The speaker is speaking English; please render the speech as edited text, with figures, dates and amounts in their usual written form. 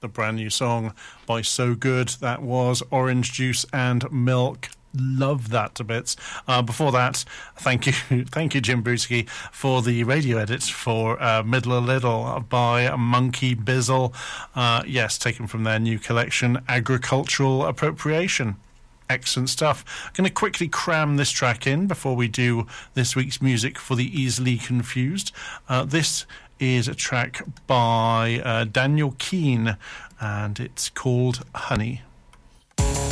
the brand new song by So Good. That was Orange Juice and Milk. Love that to bits. Before that, thank you, Jim Bruschi, for the radio edit for Middle a Little by Monkey Bizzle. Yes, taken from their new collection, Agricultural Appropriation. Excellent stuff. I'm going to quickly cram this track in before we do this week's music for the easily confused. This is a track by Daniel Keane, and it's called Honey.